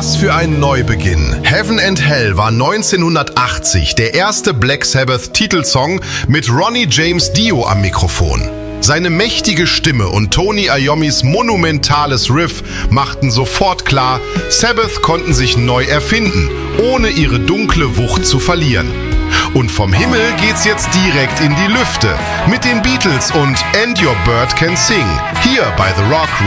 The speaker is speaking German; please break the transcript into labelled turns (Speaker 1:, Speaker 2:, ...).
Speaker 1: Was für ein Neubeginn. Heaven and Hell war 1980 der erste Black Sabbath-Titelsong mit Ronnie James Dio am Mikrofon. Seine mächtige Stimme und Tony Iommis monumentales Riff machten sofort klar, Sabbath konnten sich neu erfinden, ohne ihre dunkle Wucht zu verlieren. Und vom Himmel geht's jetzt direkt in die Lüfte mit den Beatles und And Your Bird Can Sing, hier bei The Rock